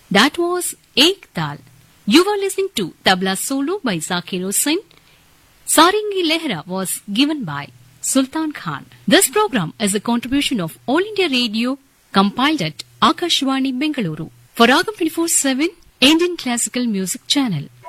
That was Ek Tal. You were listening to Tabla Solo by Zakir Hussain. Sarangi Lehra was given by Sultan Khan. This program is a contribution of All India Radio, compiled at Akashvani Bengaluru for Ragam 24/7 Indian Classical Music Channel.